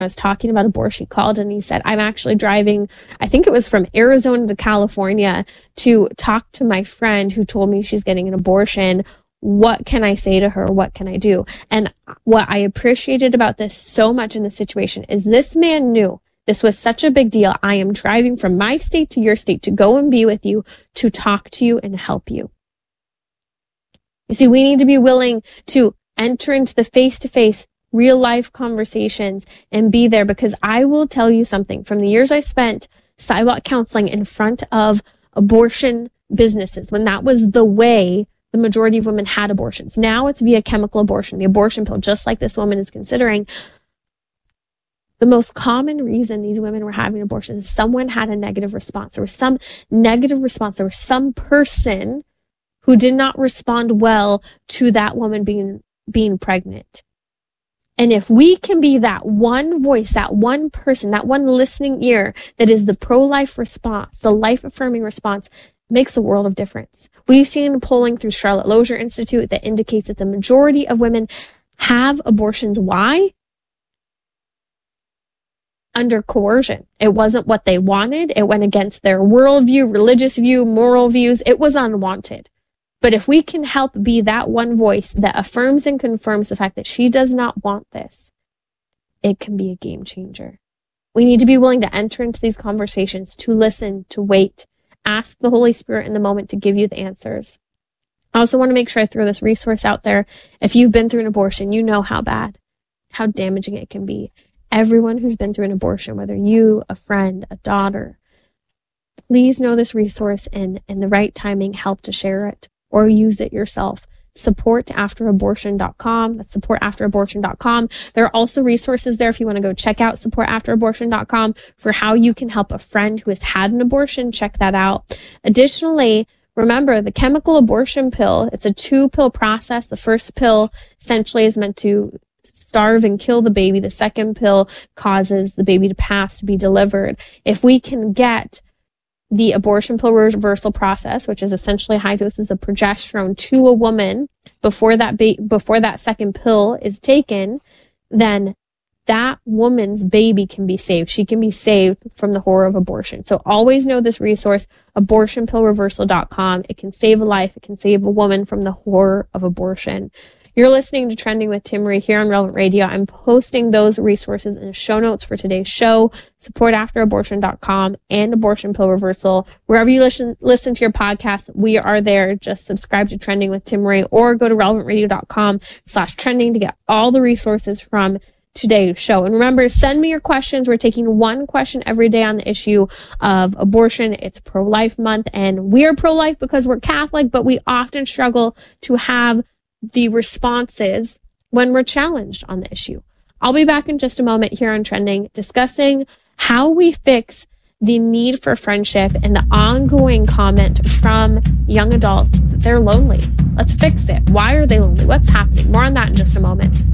I was talking about abortion, he called and he said, I'm actually driving, I think it was from Arizona to California, to talk to my friend who told me she's getting an abortion. What can I say to her? What can I do? And what I appreciated about this so much in this situation is this man knew this was such a big deal. I am driving from my state to your state to go and be with you, to talk to you and help you. You see, we need to be willing to enter into the face-to-face real life conversations and be there, because I will tell you something from the years I spent sidewalk counseling in front of abortion businesses, when that was the way the majority of women had abortions. Now it's via chemical abortion, the abortion pill, just like this woman is considering. The most common reason these women were having abortions is someone had a negative response. There was some negative response. There was some person who did not respond well to that woman being pregnant. And if we can be that one voice, that one person, that one listening ear that is the pro-life response, the life-affirming response, makes a world of difference. We've seen polling through Charlotte Lozier Institute that indicates that the majority of women have abortions. Why? Under coercion. It wasn't what they wanted. It went against their worldview, religious view, moral views. It was unwanted. But if we can help be that one voice that affirms and confirms the fact that she does not want this, it can be a game changer. We need to be willing to enter into these conversations, to listen, to wait, ask the Holy Spirit in the moment to give you the answers. I also want to make sure I throw this resource out there. If you've been through an abortion, you know how bad, how damaging it can be. Everyone who's been through an abortion, whether you, a friend, a daughter, please know this resource and in the right timing, help to share it or use it yourself. SupportAfterAbortion.com. That's SupportAfterAbortion.com. There are also resources there if you want to go check out SupportAfterAbortion.com for how you can help a friend who has had an abortion. Check that out. Additionally, remember the chemical abortion pill. It's a 2-pill process. The first pill essentially is meant to starve and kill the baby. The second pill causes the baby to pass, to be delivered. If we can get the abortion pill reversal process, which is essentially high doses of progesterone, to a woman before that second pill is taken, then that woman's baby can be saved. She can be saved from the horror of abortion. So always know this resource, abortionpillreversal.com. It can save a life. It can save a woman from the horror of abortion. You're listening to Trending with Timmerie here on Relevant Radio. I'm posting those resources in the show notes for today's show, supportafterabortion.com and Abortion Pill Reversal. Wherever you listen to your podcast, we are there. Just subscribe to Trending with Timmerie or go to relevantradio.com/trending to get all the resources from today's show. And remember, send me your questions. We're taking one question every day on the issue of abortion. It's Pro-Life Month, and we are pro-life because we're Catholic, but we often struggle to have the responses when we're challenged on the issue. I'll be back in just a moment here on Trending, discussing how we fix the need for friendship and the ongoing comment from young adults that they're lonely. Let's fix it. Why are they lonely? What's happening? More on that in just a moment.